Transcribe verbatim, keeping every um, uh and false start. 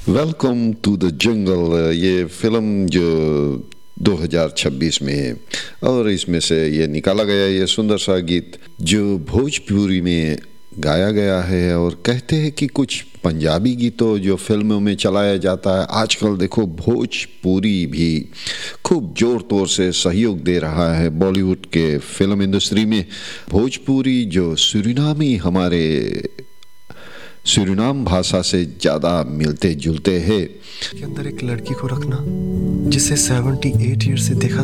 Welcome two the jungle. ये film जो दो हज़ार छब्बीस में है और इसमें से ये निकाला गया ये सुंदर सा गीत जो भोजपुरी में गाया गया है। और कहते हैं कि कुछ पंजाबी गीतों जो फिल्मों में चलाया जाता है, आजकल देखो भोजपुरी भी खूब ज़ोर तौर से सहयोग दे रहा है बॉलीवुड के फिल्म इंडस्ट्री में। भोजपुरी जो सूरीनामी हमारे सूरीनाम भाषा से ज़्यादा मिलते जुलते हैं। के अंदर एक लड़की को रखना जिसे अठहत्तर ईयर्स से देखा